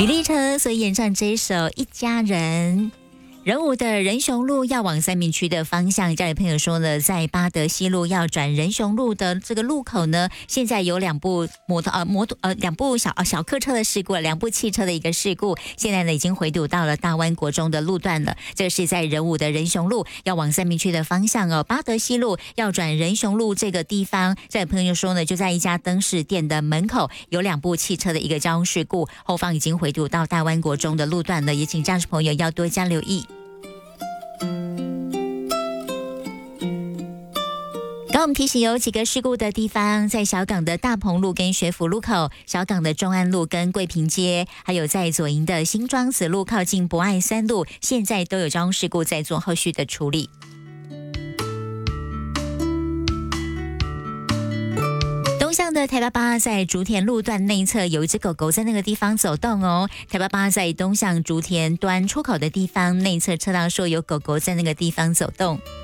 李立成所演唱这一首《一家人》。仁武的仁雄路要往三民区的方向，家里朋友说呢，在八德西路要转仁雄路的这个路口呢，现在有两部两部小客车的事故，两部汽车的一个事故，现在呢已经回堵到了大湾国中的路段了。这是在仁武的仁雄路要往三民区的方向哦，八德西路要转仁雄路这个地方，家里朋友说呢，就在一家灯饰店的门口有两部汽车的一个交通事故，后方已经回堵到大湾国中的路段了，也请驾驶朋友要多加留意。刚我们提醒有几个事故的地方，在小港的大鹏路跟学府路口，小港的中安路跟桂平街，还有在左营的新庄子路靠近博爱三路，现在都有交通事故在做后续的处理。东向的台88在竹田路段内侧有一只狗狗在那个地方走动哦。台88在东向竹田端出口的地方内侧车道说有狗狗在那个地方走动。